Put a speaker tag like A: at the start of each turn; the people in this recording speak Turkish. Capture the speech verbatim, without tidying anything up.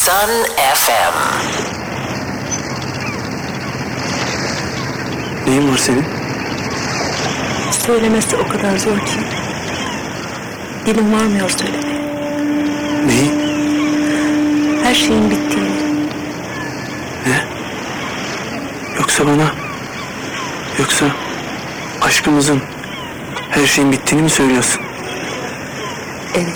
A: Sun F M.
B: Neyin var senin?
C: Söylemesi o kadar zor ki. Dilim varmıyor söylemeye.
B: Neyi?
C: Her şeyin bittiğini.
B: Ne? Yoksa bana... Yoksa... Aşkımızın... Her şeyin bittiğini mi söylüyorsun?